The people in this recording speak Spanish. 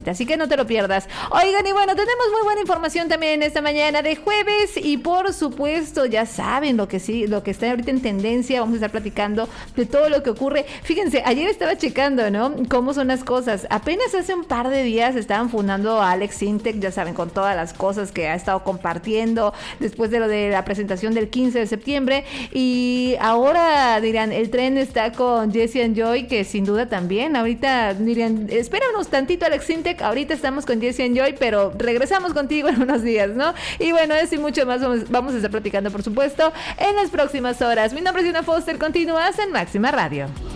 Así que no te lo pierdas. Oigan, y bueno, tenemos muy buena información también esta mañana de jueves y por supuesto, ya saben lo que sí, lo que está ahorita en tendencia, vamos a estar platicando de todo lo que ocurre. Fíjense, ayer estaba checando, ¿no? Cómo son las cosas. Apenas hace un par de días estaban fundando a Alex Sintek, ya saben, con todas las cosas que ha estado compartiendo después de lo de la presentación del 15 de septiembre. Y ahora, dirán, el tren está con Jesse and Joy, que sin duda también, ahorita dirían, espéranos tantito, Alex Sintek. Ahorita estamos con Jesse and Joy, pero regresamos contigo en unos días, ¿no? Y bueno, eso y mucho más vamos a estar platicando, por supuesto, en las próximas horas. Mi nombre es Diana Foster, continúas en Máxima Radio.